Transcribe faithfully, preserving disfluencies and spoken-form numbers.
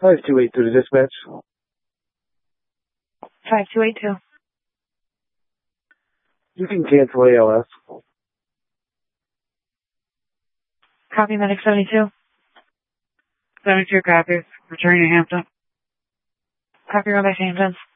five two eight two to dispatch. five two eight two. You can cancel A L S. Copy, Medic seventy-two. seventy-two copies. Returning to Hampton. Copy, Rabbi Hampton.